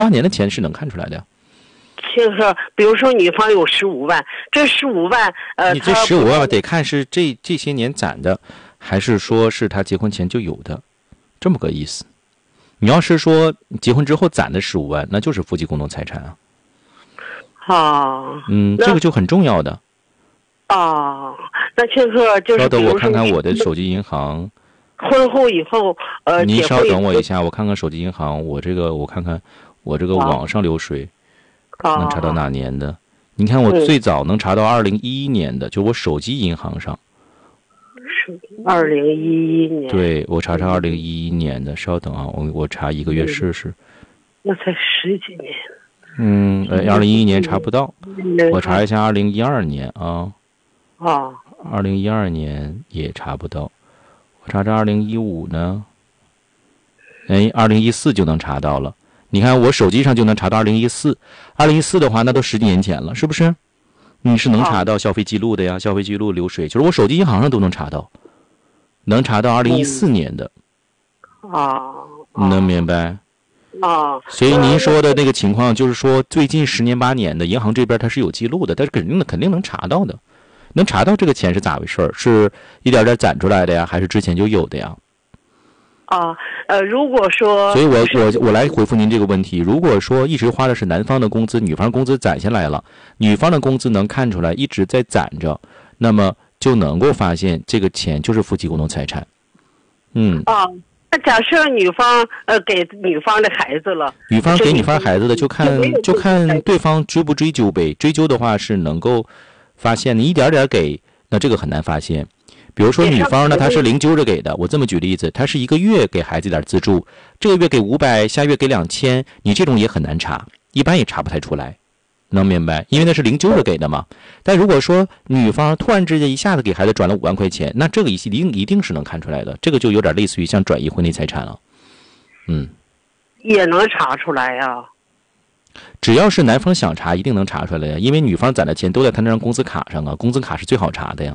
年的钱是能看出来的呀。 就是比如说女方有15万，这15万你这15万得看是这些年攒的，还是说是他结婚前就有的，这么个意思。你要是说结婚之后攒的15万，那就是夫妻共同财产啊。这个就很重要的。 那庆贺就是。 稍等，我看看我的手机银行。 婚后以后， 您稍等我一下，我看看手机银行，我看看我这个网上流水，能查到哪年的？你看我最早能查到2011年的，就我手机银行上。 2011年。 对，我查查2011年的，稍等啊，我查1个月试试。 那才10几年。 2011年查不到，我查一下2012年啊。2012年也查不到，我查查2015呢，2014就能查到了。你看我手机上就能查到2014的话，那都10几年前了，是不是？你是能查到消费记录的呀，消费记录流水，就是我手机银行上都能查到，能查到2014年的。你能明白？所以您说的那个情况，就是说最近10年8年的银行这边它是有记录的，但是肯定能查到的，能查到这个钱是咋回事？是一点点攒出来的呀，还是之前就有的呀？ 如果说， 所以我来回复您这个问题。如果说一直花的是男方的工资，女方工资攒下来了，女方的工资能看出来一直在攒着，那么就能够发现这个钱就是夫妻共同财产。 那假设女方给女方的孩子了， 女方给女方孩子的就看对方追不追究呗。追究的话是能够发现，你一点点给，那这个很难发现。比如说女方呢，她是零揪着给的，我这么举例子，她是1个月给孩子点资助，这个月给500，下月给2000，你这种也很难查，一般也查不太出来，能明白？因为那是零揪着给的嘛。但如果说女方突然之间一下子给孩子转了5万块钱，那这个一定是能看出来的，这个就有点类似于像转移婚内财产了。 也能查出来呀。 只要是男方想查，一定能查出来呀，因为女方攒的钱都在他那张工资卡上啊，工资卡是最好查的呀。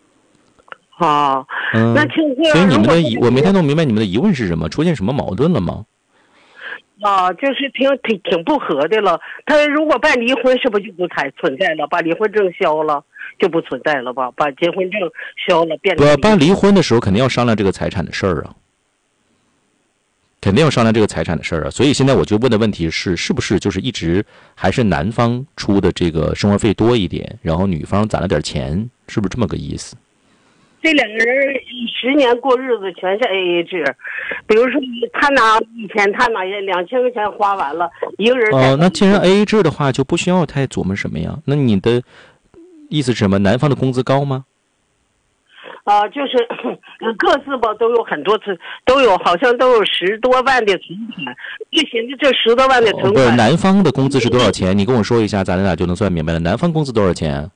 那庆贺， 所以我没太弄明白你们的疑问是什么，出现什么矛盾了吗？ 就是挺不合的了。他如果办离婚，是不是就不存在了？把离婚证消了，就不存在了吧？把结婚证消了，变成办离婚的时候，肯定要商量这个财产的事儿啊，肯定要商量这个财产的事儿啊。所以现在我就问的问题是不是就是一直还是男方出的这个生活费多一点，然后女方攒了点钱，是不是这么个意思？ 这2个人10年过日子全是 AA 制，比如说他拿1000，他拿2000块钱花完了，一个人那既然 AA 制的话，就不需要太琢磨什么呀？那你的意思是什么？男方的工资高吗？ 就是各自吧，都有很多次，好像都有10多万的存款。就寻思这10多万的存款， 不是男方的工资是多少钱？你跟我说一下，咱俩就能算明白了。男方工资多少钱？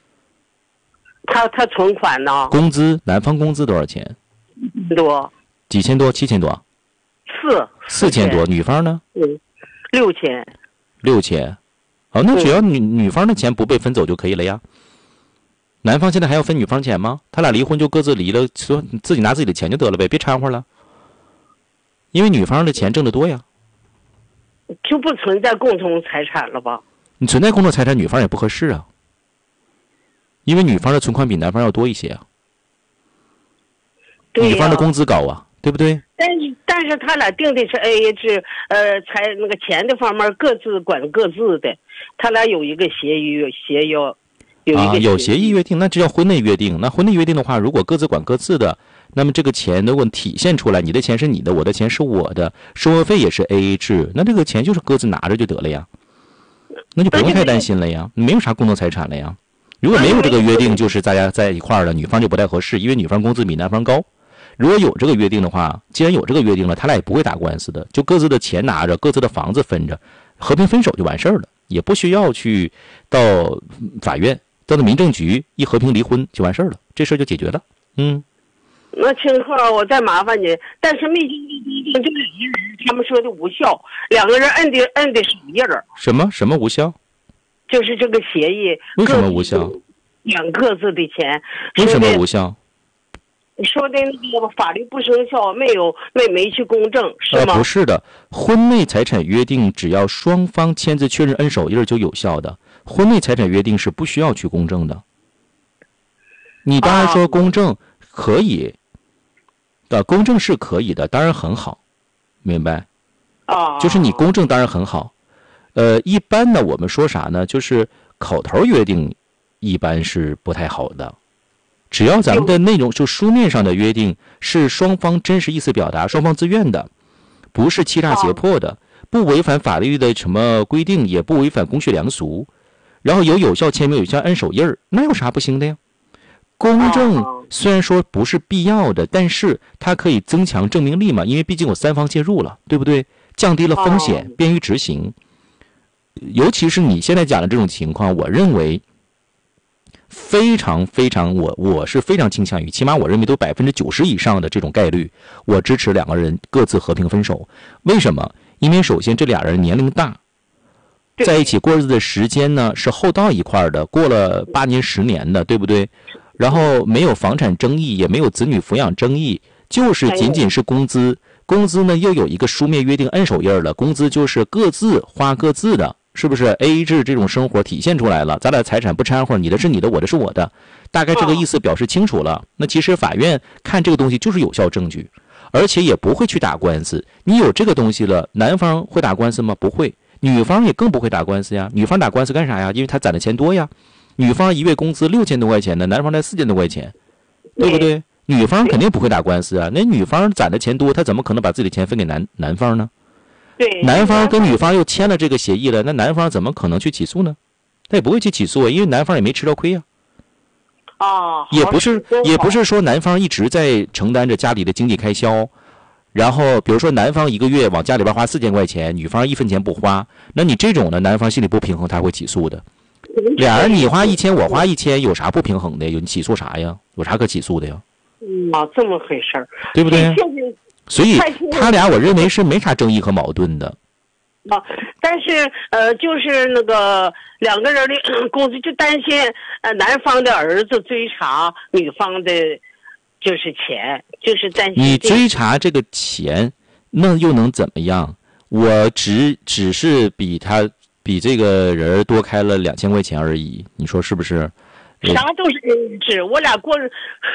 他存款呢？ 工资，男方工资多少钱？ 多。 几千多？7000多？4000多。女方呢 ？6000。 6000。那只要女方的钱不被分走就可以了呀。男方现在还要分女方钱吗？他俩离婚就各自离了，说自己拿自己的钱就得了呗，别掺和了。因为女方的钱挣得多呀。 就不存在共同财产了吧？ 你存在共同财产，女方也不合适啊。因为女方的存款比男方要多一些啊。女方的工资高啊，对不对？ 但是他俩定的是 AA 制，那个钱的方面各自管各自的，他俩有一个协议，有协议约定，那这叫婚内约定。那婚内约定的话，如果各自管各自的，那么这个钱如果体现出来，你的钱是你的，我的钱是我的，生活费也是 AA 制，那这个钱就是各自拿着就得了呀，那就不用太担心了呀，没有啥共同财产了呀。如果没有这个约定，就是大家在一块儿了，女方就不太合适，因为女方工资比男方高。如果有这个约定的话，既然有这个约定了，他俩也不会打官司的，就各自的钱拿着，各自的房子分着，和平分手就完事儿了，也不需要去到法院，到民政局一和平离婚就完事儿了，这事儿就解决了。 那庆贺，我再麻烦你，但是没经这2个人，他们说的无效，2个人摁的手印儿。 什么无效？ 就是这个协议。 为什么无效？ 养各自的钱。 为什么无效？ 说的那个法律不生效，没去公证，是吗？ 不是的，婚内财产约定只要双方签字确认摁手印就有效的，婚内财产约定是不需要去公证的。你当然说公证可以的，公证是可以的，当然很好，明白？就是你公证当然很好。一般呢，我们说啥呢？就是口头约定一般是不太好的。只要咱们的内容就书面上的约定是双方真实意思表达，双方自愿的，不是欺诈胁迫的，不违反法律的什么规定，也不违反公序良俗，然后有效签名、有效摁手印儿，那有啥不行的呀？公证虽然说不是必要的，但是它可以增强证明力嘛，因为毕竟有三方介入了，对不对？降低了风险，便于执行。尤其是你现在讲的这种情况，我认为非常，我是非常倾向于，起码我认为都90%以上的这种概率，我支持两个人各自和平分手。为什么？因为首先这俩人年龄大，在一起过日子的时间呢是厚到一块的，过了8年10年的，对不对？然后没有房产争议，也没有子女抚养争议，就是仅仅是工资。工资呢又有一个书面约定摁手印了，工资就是各自花各自的。是不是 AA 制这种生活体现出来了？咱俩财产不掺和，你的是你的，我的是我的，大概这个意思表示清楚了。那其实法院看这个东西就是有效证据，而且也不会去打官司。你有这个东西了，男方会打官司吗？不会。女方也更不会打官司呀。女方打官司干啥呀？因为她攒的钱多呀。女方一月工资6000多块钱呢，男方才4000多块钱，对不对？女方肯定不会打官司啊。那女方攒的钱多，她怎么可能把自己的钱分给男方呢？男方跟女方又签了这个协议了，那男方怎么可能去起诉呢？他也不会去起诉，因为男方也没吃到亏啊。也不是说男方一直在承担着家里的经济开销，然后比如说男方一个月往家里边花4000块钱，女方1分钱不花，那你这种呢，男方心里不平衡，他会起诉的。俩人你花1000，我花1000，有啥不平衡的？你起诉啥呀？有啥可起诉的呀？ 这么回事儿， 对不对？所以他俩我认为是没啥争议和矛盾的。 但是就是那个两个人的公司就担心男方的儿子追查女方的就是钱，就是担心你追查这个钱，那又能怎么样？我只是比这个人多开了2000块钱而已，你说是不是？ 啥都是一致，我俩过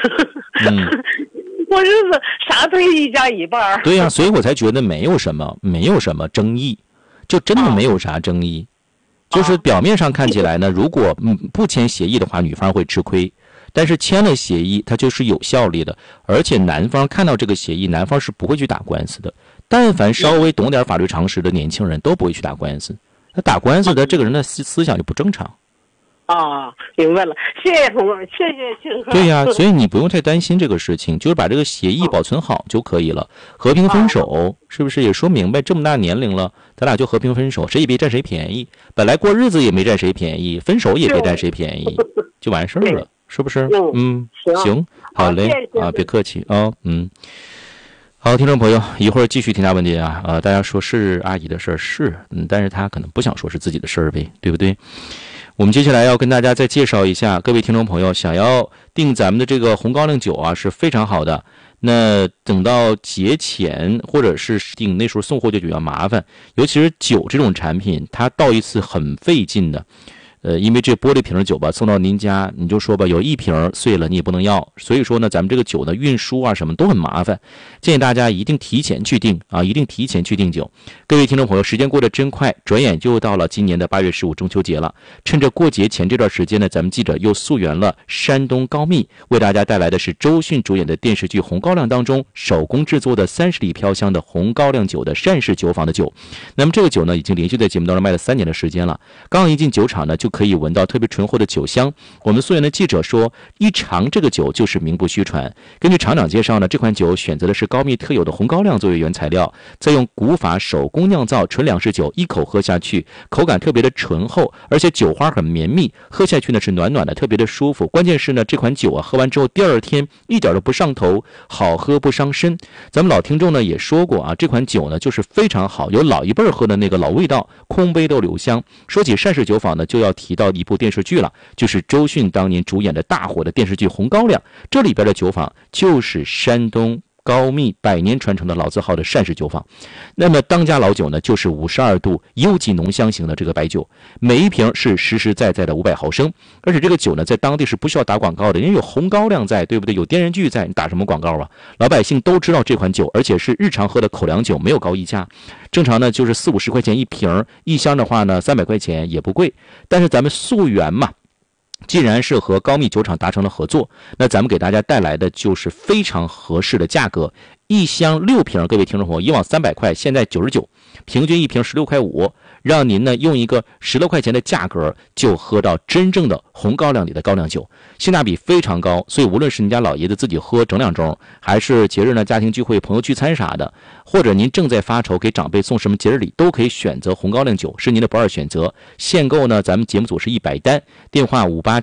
过日子啥都一家一半。 对呀，所以我才觉得没有什么争议，就真的没有啥争议。就是表面上看起来呢，如果不签协议的话，女方会吃亏，但是签了协议，它就是有效力的。而且男方看到这个协议，男方是不会去打官司的。但凡稍微懂点法律常识的年轻人都不会去打官司。他打官司的这个人的思想就不正常。 明白了，谢谢同志，谢谢庆哥。 对呀，所以你不用太担心这个事情，就是把这个协议保存好就可以了。和平分手，是不是也说明白？这么大年龄了，咱俩就和平分手，谁也别占谁便宜。本来过日子也没占谁便宜，分手也别占谁便宜，就完事儿了，是不是？行，好嘞啊，别客气啊，好，听众朋友，一会儿继续听他问题啊。大家说是阿姨的事儿是，但是他可能不想说是自己的事儿呗，对不对？我们接下来要跟大家再介绍一下，各位听众朋友想要订咱们的这个红高粱酒啊，是非常好的。那等到节前或者是订那时候送货就比较麻烦，尤其是酒这种产品，它倒一次很费劲的。因为这玻璃瓶的酒吧送到您家，你就说吧，有1瓶碎了你也不能要，所以说呢，咱们这个酒呢运输啊什么都很麻烦，建议大家一定提前去订啊，一定提前去订酒。各位听众朋友，时间过得真快，转眼就到了今年的8月15中秋节了。趁着过节前这段时间呢，咱们记者又溯源了山东高密，为大家带来的是周迅主演的电视剧《红高粱》当中手工制作的30里飘香的红高粱酒的单氏酒坊的酒。那么这个酒呢，已经连续在节目当中卖了3年的时间了。刚一进酒厂呢，就可以闻到特别醇厚的酒香。我们溯源的记者说，一尝这个酒就是名不虚传。根据厂长介绍呢，这款酒选择的是高密特有的红高粱作为原材料，再用古法手工酿造纯粮食酒，一口喝下去，口感特别的醇厚，而且酒花很绵密，喝下去呢是暖暖的，特别的舒服。关键是呢，这款酒啊，喝完之后第2天一点都不上头，好喝不伤身。咱们老听众呢也说过啊，这款酒呢就是非常好，有老一辈喝的那个老味道，空杯都留香。说起单氏酒坊呢，就要提到一部电视剧了，就是周迅当年主演的大火的电视剧《红高粱》，这里边的酒坊就是山东高密100年传承的老字号的单氏酒坊。那么当家老酒呢，就是52度优级浓香型的这个白酒，每一瓶是实实在在的500毫升，而且这个酒呢，在当地是不需要打广告的，因为有红高粱在，对不对？有电视剧在，你打什么广告啊？老百姓都知道这款酒，而且是日常喝的口粮酒，没有高溢价。正常呢就是40-50块钱一瓶，一箱的话呢300块钱也不贵。但是咱们溯源嘛，既然是和高密酒厂达成了合作，那咱们给大家带来的就是非常合适的价格，一箱6瓶，各位听众朋友，以往300块，现在99，平均一瓶16块5，让您呢用一个10多块钱的价格就喝到真正的红高粱里的高粱酒，性价比非常高。所以无论是您家老爷子自己喝整2盅，还是节日呢家庭聚会、朋友聚餐啥的，或者您正在发愁给长辈送什么节日礼，都可以选择红高粱酒，是您的不二选择。限购呢，咱们节目组是100单，电话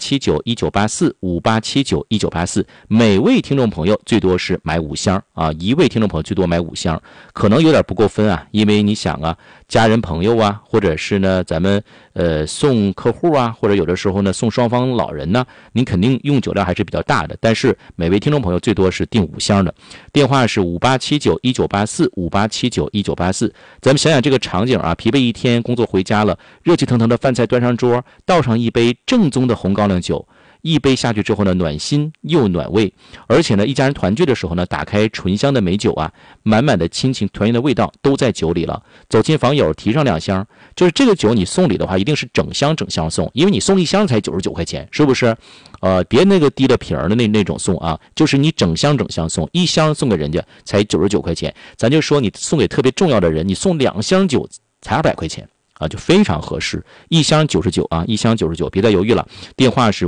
58791984，58791984，每位听众朋友最多是买5箱啊，一位听众朋友最多买5箱，可能有点不够分啊，因为你想啊，家人朋友啊，或者是呢咱们送客户啊，或者有的时候呢送双方老人呢，您肯定用酒量还是比较大的，但是每位听众朋友最多是订5箱的。电话是58791984，58791984。咱们想想这个场景啊，疲惫一天工作回家了，热气腾腾的饭菜端上桌，倒上一杯正宗的红高粱酒，一杯下去之后呢，暖心又暖胃，而且呢，一家人团聚的时候呢，打开醇香的美酒啊，满满的亲情团圆的味道都在酒里了。走进访友提上2箱，就是这个酒你送礼的话，一定是整箱送，因为你送1箱才99块钱，是不是？别那个低了瓶的那种送啊，就是你整箱送，1箱送给人家才99块钱，咱就说你送给特别重要的人，你送2箱酒才200块钱。啊，就非常合适，1箱99啊，1箱99，别再犹豫了。电话是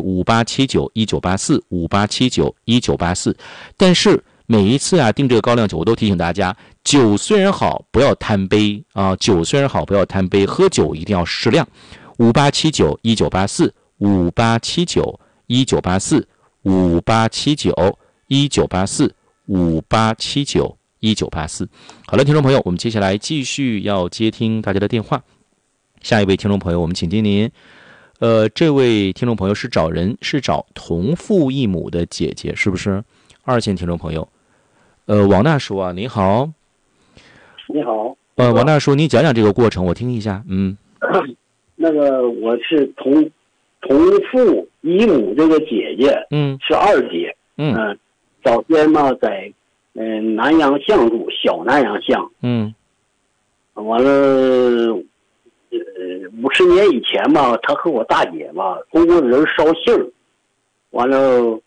58791984，58791984。但是每一次啊订这个高粱酒，我都提醒大家，酒虽然好，不要贪杯啊，酒虽然好，不要贪杯，喝酒一定要适量。58791984，58791984，58791984。好了，听众朋友，我们接下来继续要接听大家的电话。下一位听众朋友，我们请接您。这位听众朋友是找同父异母的姐姐，是不是？2线听众朋友，王大叔啊，你好。 你好。 王大叔，你讲讲这个过程，我听一下。 那个我是同父异母这个姐姐，是2姐。早先嘛在南阳巷住，小南阳巷。完了。50年以前吧，他和我大姐吧，中国人捎信儿，完了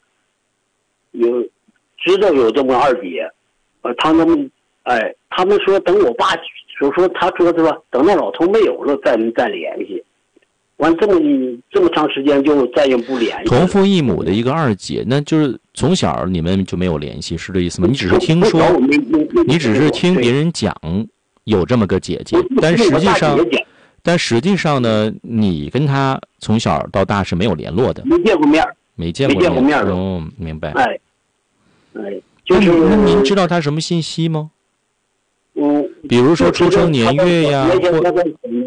知道有这么2姐，他们说等我爸说他说是吧，等那老头没有了再联系，完这么长时间就再也不联系。 同父异母的一个2姐，那就是从小你们就没有联系，是这意思吗？你只是听说，你只是听别人讲有这么个姐姐，但实际上呢，你跟他从小到大是没有联络的， 没见过面。 明白。 就是那您知道他什么信息吗？比如说出生年月呀， 或在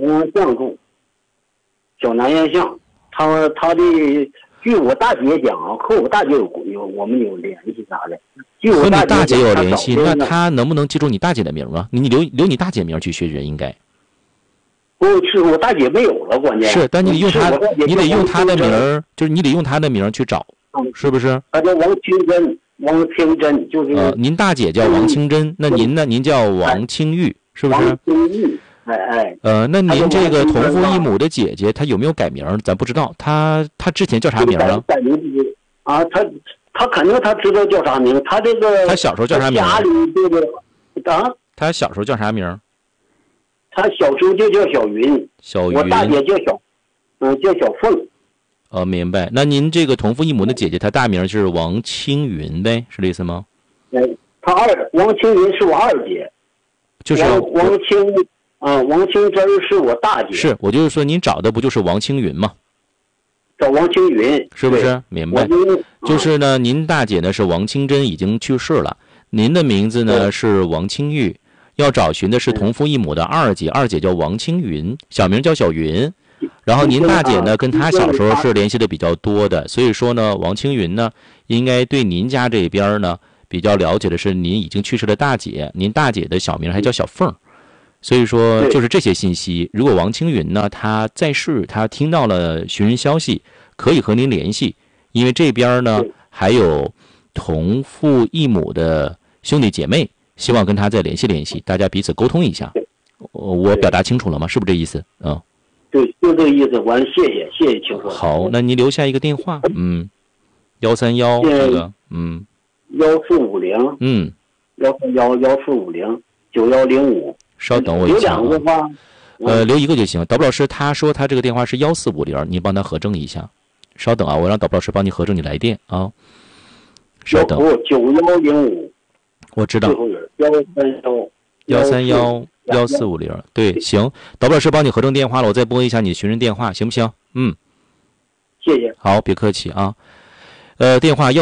小南阳巷，他的据我大姐讲啊，和我大姐我们有联系啥的。 和你大姐有联系，那他能不能记住你大姐的名啊？你留你大姐名去学人应该。 是我大姐没有了，关键是，但你得用她的名，就是你得用她的名去找，是不是？ 她叫王清真就是。 您大姐叫王清真，那您呢？您叫王清玉，是不是？ 王清玉， 那您这个同父异母的姐姐，她有没有改名？咱不知道，她之前叫啥名啊？ 啊，她肯定她知道叫啥名，她这个。 她小时候叫啥名？ 家里这个她小时候叫啥名？ 他小时候就叫小云，我大姐叫小凤。 明白。那您这个同父异母的姐姐，她大名是王青云呗，是这意思吗？ 王青云是我2姐， 就是王清真是我大姐。 是，我就是说您找的不就是王青云吗？ 找王青云， 是不是？明白。就是呢，您大姐呢是王清真，已经去世了，您的名字呢是王清玉。要找寻的是同父异母的2姐，2姐叫王青云，小名叫小云， 然后您大姐呢，跟她小时候是联系的比较多的，所以说呢，王青云呢，应该对您家这边呢比较了解的是您已经去世的大姐，您大姐的小名还叫小凤，所以说就是这些信息。如果王青云呢，他在世，他听到了寻人消息，可以和您联系，因为这边呢还有同父异母的兄弟姐妹，希望跟他再联系联系，大家彼此沟通一下。我表达清楚了吗？是不是这意思？ 对，就这个意思。完，谢谢清楚。 好，那您留下一个电话，131这个 145013114509105。 稍等我一下留2个吧。 留1个就行。导播老师他说他这个电话是1450，你帮他核证一下。稍等啊，我让导播老师帮你核证你来电啊。稍等。 9105。 我知道。1311450，对，行，导播老师帮你核证电话了，我再拨一下你的寻人电话，行不行？ 谢谢。 好，别客气啊。电话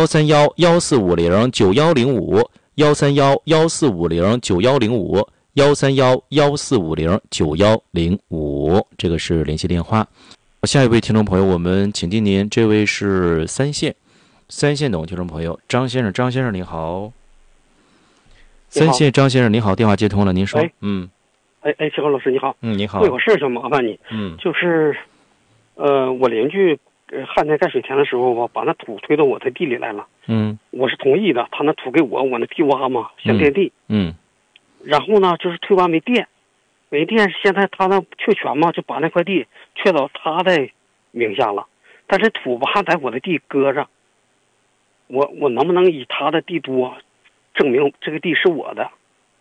13114509105，13114509105，13114509105，这个是联系电话。下一位听众朋友，我们请进您，这位是三线的听众朋友张先生，张先生你好。三线张先生，你好，电话接通了，您说。 小高老师你好。 你好。 我有事想麻烦你。就是，我邻居旱灾盖水田的时候吧，把那土推到我的地里来了。我是同意的，他那土给我那地挖嘛，像垫地。然后呢，就是推完没电，现在他那确权嘛，就把那块地确到他的名下了，但是土吧还在我的地搁着。我能不能以他的地多？证明这个地是我的。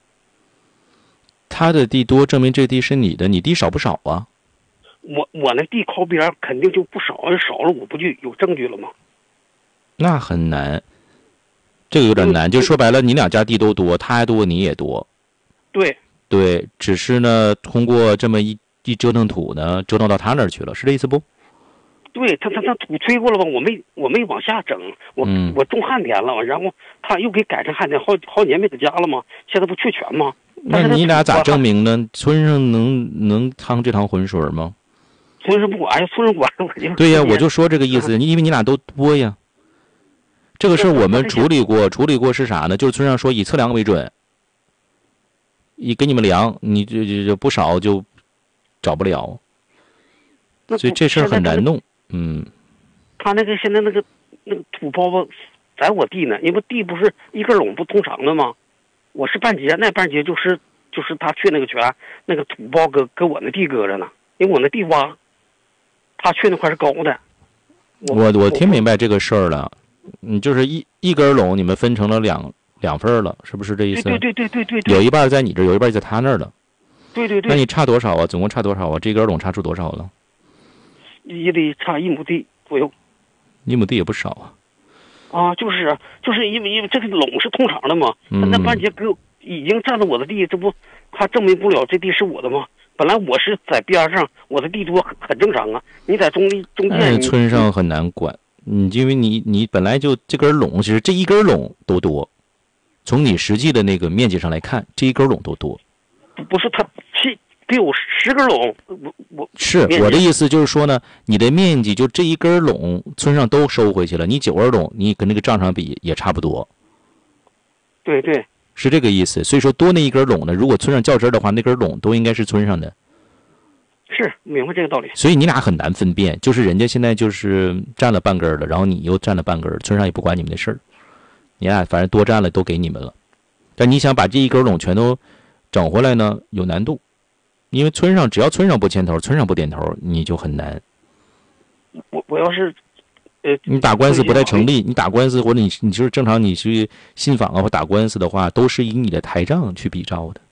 他的地多，证明这地是你的，你地少不少啊？ 我那地靠边肯定就不少，少了我不就有证据了吗？ 那很难，这个有点难。就说白了，你两家地都多，他多你也多。对，只是呢，通过这么一折腾土呢，折腾到他那儿去了，是这意思不？ 对，他土吹过了吧？我没往下整，我种旱田了，然后他又给改成旱田，好几年没搁家了吗？现在不确权吗？ 那你俩咋证明呢？村上能趟这趟浑水吗？ 村上不管，村上管对呀，我就说这个意思，因为你俩都多呀。这个事我们处理过是啥呢？就是村上说以测量为准，给你们量，你就不少就找不了，所以这事很难弄。 他那个现在那个土包包在我地呢，因为地不是一根垄不通长的吗？我是半截，那半截就是他去那个权，那个土包搁我那地搁着呢，因为我那地挖，他去那块是高的。 我听明白这个事儿了，就是一根垄你们分成了两份了，是不是这意思？ 对， 有一半在你这，有一半在他那儿了。 对。 那你差多少啊？总共差多少啊？这根垄差出多少了？ 也得差1亩地左右。 1亩地也不少啊。 就是因为这个垄是通长的嘛，那半截已经占了我的地，这不他证明不了这地是我的吗？本来我是在边上，我的地多很正常啊。你在中间， 村上很难管，因为你本来就这根垄，其实这一根垄都多，从你实际的那个面积上来看，这一根垄都多。 不是他得有10根垄， 我的意思就是说呢，你的面积就这一根垄，村上都收回去了，你9根垄，你跟那个账上比也差不多。 对， 是这个意思。所以说多那一根垄呢，如果村上较真的话，那根垄都应该是村上的。 是，明白这个道理。 所以你俩很难分辨，就是人家现在就是占了半根了，然后你又占了半根，村上也不管你们的事儿，你俩反正多占了都给你们了。但你想把这一根垄全都整回来呢，有难度。因为只要村上不牵头，村上不点头，你就很难。 我要是， 你打官司不太成立，你打官司或者你就是正常你去信访啊或打官司的话，都是以你的台账去比照的。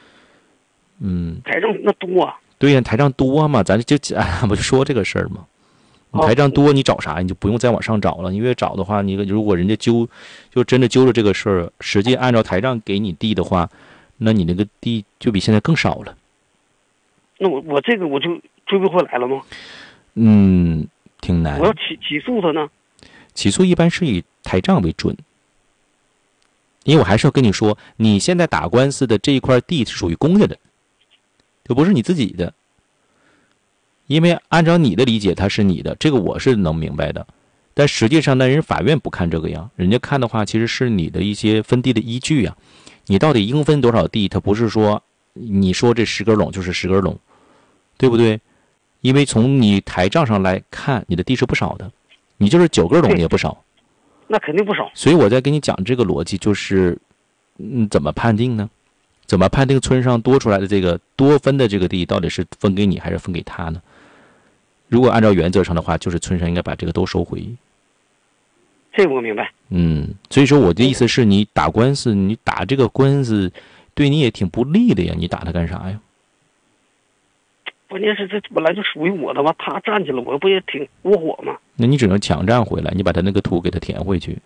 台账那多啊。 对呀，台账多嘛，咱我就说这个事儿嘛。你台账多，你找啥你就不用再往上找了。你越找的话，你如果人家就真的揪着这个事儿，实际按照台账给你地的话，那你那个地就比现在更少了。 那我这个我就追不回来了吗？ 挺难。 我要起诉他呢？ 起诉一般是以台账为准，因为我还是要跟你说，你现在打官司的这一块地是属于公家的，就不是你自己的。 因为按照你的理解，它是你的，这个我是能明白的。但实际上呢，人法院不看这个呀，人家看的话，其实是你的一些分地的依据呀。你到底应分多少地？它不是说你说这10根垄就是10根垄，对不对？因为从你台账上来看，你的地是不少的，你就是9根垄你也不少， 那肯定不少。 所以我在跟你讲这个逻辑，就是怎么判定呢？怎么判定村上多出来的这个多分的这个地到底是分给你还是分给他呢？如果按照原则上的话，就是村上应该把这个都收回。 这我明白。 所以说我的意思是你打官司，你打这个官司对你也挺不利的呀，你打它干啥呀？ 关键是这本来就属于我的嘛，他占去了，我不也挺窝火吗？ 那你只能强占回来，你把他那个土给他填回去。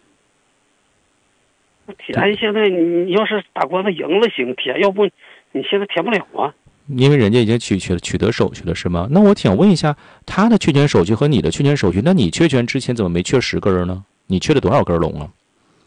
填现在你要是打官司赢了行填，要不你现在填不了啊。 因为人家已经取得手续了，是吗？那我想问一下，他的确权手续和你的确权手续，那你确权之前怎么没确10根呢？你确了多少根垄啊？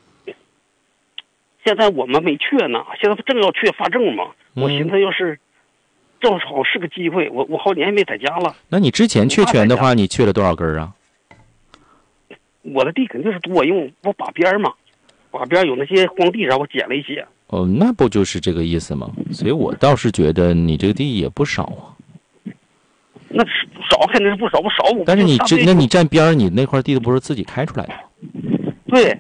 现在我们没确呢，现在正要确发证嘛。我寻思要是正好是个机会，我好几年没在家了。 那你之前确权的话，你确了多少根啊？ 我的地肯定是多，因为我把边嘛，把边有那些荒地，然后我捡了一些。 那不就是这个意思吗？所以我倒是觉得你这个地也不少啊。 那少肯定是不少，不少我。 但是那你占边，你那块地都不是自己开出来的。 对。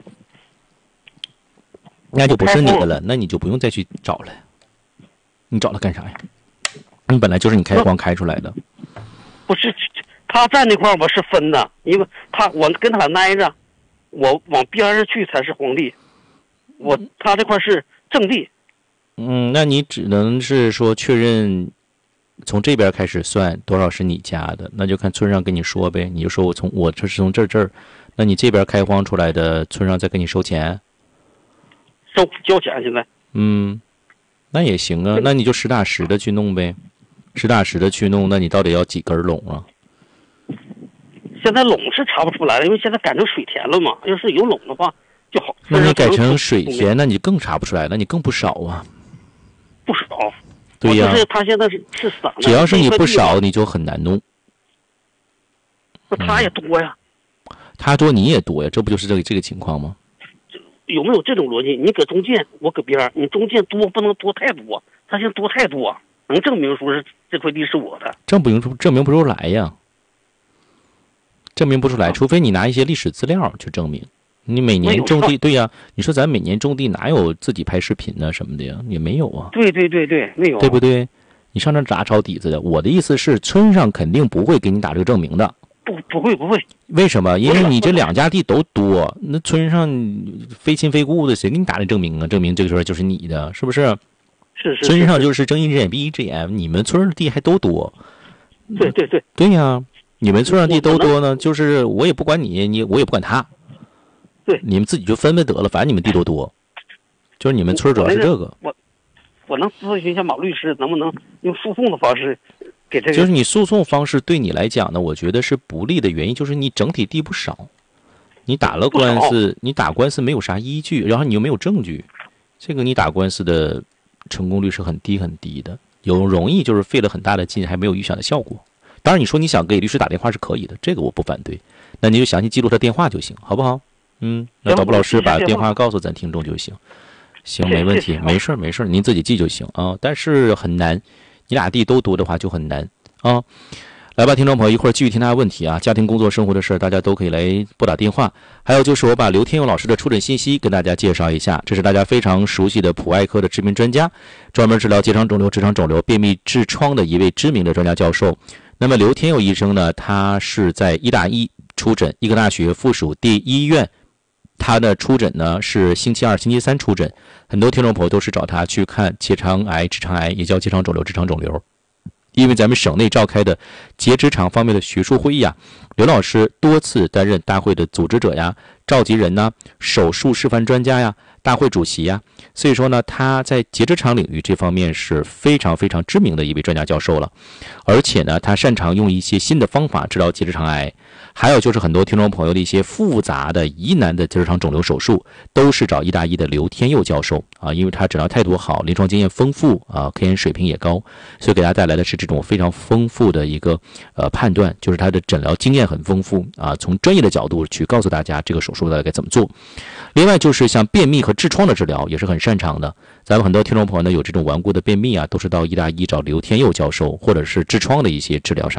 那就不是你的了，那你就不用再去找了。你找它干啥呀？你本来就是你开荒开出来的。 不是，他占那块我是分的，因为我跟他挨着，我往边上去才是荒地。他这块是正地。 那你只能是说确认从这边开始算多少是你家的，那就看村上跟你说呗，你就说我这是从这儿，那你这边开荒出来的，村上再跟你收钱， 交钱现在。 那也行啊，那你就实打实的去弄呗，实打实的去弄，那你到底要几根垄啊？ 现在垄是查不出来了，因为现在改成水田了嘛，要是有垄的话就好。 那你改成水田，那你更查不出来，那你更不少啊。 不少。 对呀。 就是他现在是散的。 只要是你不少，你就很难弄。 那他也多呀。 他多你也多呀，这不就是这个情况吗？ 有没有这种逻辑？你搁中间，我搁边，你中间多不能多太多，他现在多太多，能证明说是这块地是我的？证明不出来呀。证明不出来，除非你拿一些历史资料去证明。你每年种地，对呀，你说咱每年种地哪有自己拍视频呢什么的呀？也没有啊。 对，没有， 对不对？你上这咋抄底子的？我的意思是，村上肯定不会给你打这个证明的。 不会。 为什么？因为你这2家地都多，那村上非亲非故的，谁给你打这证明啊？证明这个时候就是你的，是不是？ 是。 村上就是睁一只眼闭一只眼，你们村的地还都多。 对。 对呀，你们村上地都多呢，就是我也不管你，我也不管他。 对， 你们自己就分得了，反正你们地都多，就是你们村主要是这个。 我能咨询一下马律师，能不能用诉讼的方式给这个？ 就是你诉讼方式对你来讲呢，我觉得是不利的原因，就是你整体地不少，你打了官司，你打官司没有啥依据，然后你又没有证据，这个你打官司的成功率是很低很低的，容易就是费了很大的劲，还没有预想的效果。当然，你说你想给律师打电话是可以的，这个我不反对，那你就详细记录他电话就行，好不好？那导播老师把电话告诉咱听众就行。行，没问题，没事，您自己记就行啊。但是很难，你俩地都多的话就很难啊。来吧，听众朋友，一会儿继续听他的问题啊，家庭、工作、生活的事大家都可以来拨打电话。还有就是我把刘天佑老师的出诊信息跟大家介绍一下，这是大家非常熟悉的普爱科的知名专家，专门治疗结肠肿瘤、直肠肿瘤、便秘、痔疮的一位知名的专家教授。那么刘天佑医生呢，他是在医大一出诊，医科大学附属第一医院。他的出诊呢是星期2、星期3出诊，很多听众朋友都是找他去看结肠癌、直肠癌，也叫结肠肿瘤、直肠肿瘤。因为咱们省内召开的结直肠方面的学术会议啊，刘老师多次担任大会的组织者呀、召集人呐、手术示范专家呀、大会主席呀，所以说呢，他在结直肠领域这方面是非常非常知名的一位专家教授了。而且呢，他擅长用一些新的方法治疗结直肠癌， 还有就是很多听众朋友的一些复杂的疑难的结直肠肿瘤手术，都是找医大医的刘天佑教授啊，因为他诊疗态度好，临床经验丰富啊，科研水平也高，所以给大家带来的是这种非常丰富的一个判断，就是他的诊疗经验很丰富啊，从专业的角度去告诉大家这个手术到底该怎么做。另外就是像便秘和痔疮的治疗也是很擅长的，咱们很多听众朋友呢有这种顽固的便秘啊，都是到医大医找刘天佑教授，或者是痔疮的一些治疗上